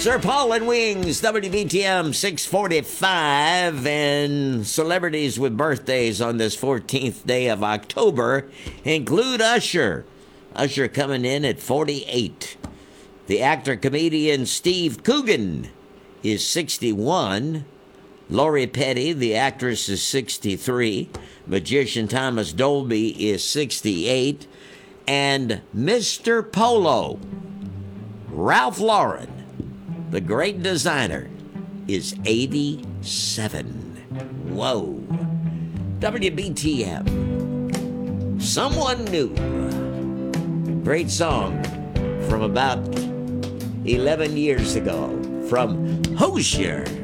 Sir Paul and Wings, WBTM 645, and celebrities with birthdays on this 14th day of October include Usher. Usher coming in at 48. The actor-comedian Steve Coogan is 61. Lori Petty, the actress, is 63. Magician Thomas Dolby is 68. And Mr. Polo, Ralph Lauren, the great designer, is 87. Whoa. WBTM. Someone New. Great song from about 11 years ago from Hozier.